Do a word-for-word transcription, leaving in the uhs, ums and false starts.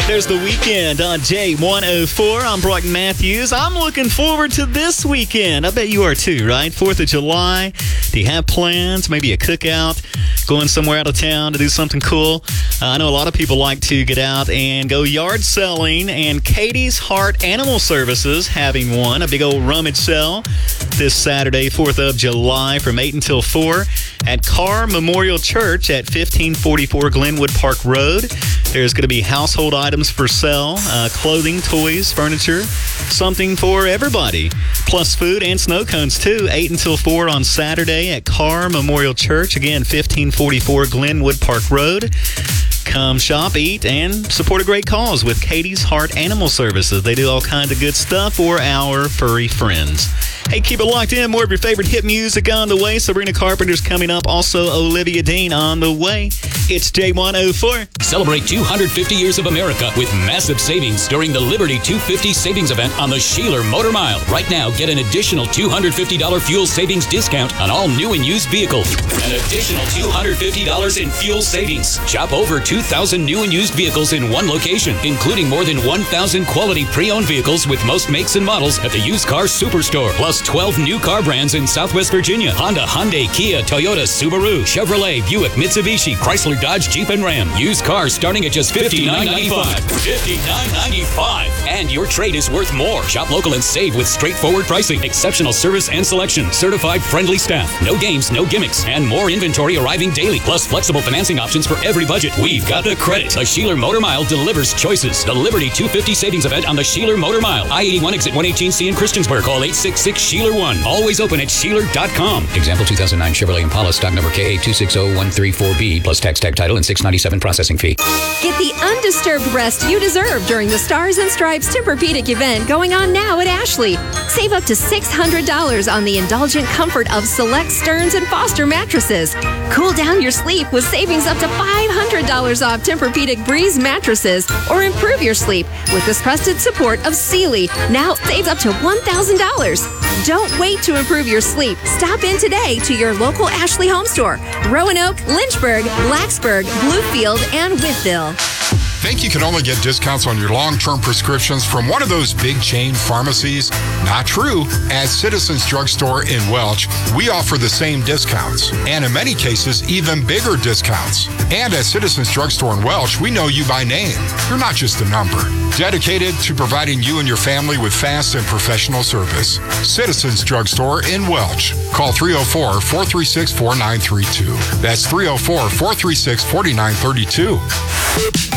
There's The Weekend on J one oh four. I'm Brock Matthews. I'm looking forward to this weekend. I bet you are too, right? fourth of July. Do you have plans? Maybe a cookout? Going somewhere out of town to do something cool? Uh, I know a lot of people like to get out and go yard selling, and Katie's Heart Animal Services having one, a big old rummage sale this Saturday, fourth of July from eight until four at Carr Memorial Church at fifteen forty-four Glenwood Park Road. There's going to be household items for sale, uh, clothing, toys, furniture, something for everybody. Plus food and snow cones, too, eight until four on Saturday at Carr Memorial Church. Again, fifteen forty-four Glenwood Park Road. Come shop, eat, and support a great cause with Katie's Heart Animal Services. They do all kinds of good stuff for our furry friends. Hey, keep it locked in. More of your favorite hit music on the way. Sabrina Carpenter's coming up. Also, Olivia Dean on the way. It's J one oh four. Celebrate two hundred fifty years of America with massive savings during the Liberty two fifty savings event on the Sheeler Motor Mile. Right now, get an additional two hundred fifty dollars fuel savings discount on all new and used vehicles. An additional two hundred fifty dollars in fuel savings. Shop over two thousand new and used vehicles in one location, including more than one thousand quality pre-owned vehicles with most makes and models at the Used Car Superstore. Plus twelve new car brands in Southwest Virginia. Honda, Hyundai, Kia, Toyota, Subaru, Chevrolet, Buick, Mitsubishi, Chrysler, Dodge, Jeep, and Ram. Used cars starting at just fifty-nine ninety-five. fifty-nine ninety-five. And your trade is worth more. Shop local and save with straightforward pricing, exceptional service and selection, certified friendly staff, no games, no gimmicks, and more inventory arriving daily. Plus flexible financing options for every budget. We've got the credit. The Sheeler Motor Mile delivers choices. The Liberty two fifty savings event on the Sheeler Motor Mile. I eighty-one exit one eighteen C in Christiansburg. Call eight six six Sheeler one. Always open at Sheeler dot com. Example two thousand nine Chevrolet Impala stock number K A two six zero one three four B plus tax tag title and six ninety-seven processing fee. Get the undisturbed rest you deserve during the Stars and Stripes Tempur-Pedic event going on now at Ashley. Save up to six hundred dollars on the indulgent comfort of select Stearns and Foster mattresses. Cool down your sleep with savings up to five hundred dollars off Tempur-Pedic Breeze mattresses, or improve your sleep with the trusted support of Sealy. Now save up to one thousand dollars. Don't wait to improve your sleep. Stop in today to your local Ashley Home Store. Roanoke, Lynchburg, Blacksburg, Bluefield, and Whitville. Think you can only get discounts on your long-term prescriptions from one of those big chain pharmacies? Not true. At Citizens Drugstore in Welch, we offer the same discounts, and in many cases, even bigger discounts. And at Citizens Drugstore in Welch, we know you by name. You're not just a number. Dedicated to providing you and your family with fast and professional service. Citizens Drugstore in Welch. Call three oh four, four three six, four nine three two. That's three oh four, four three six, four nine three two.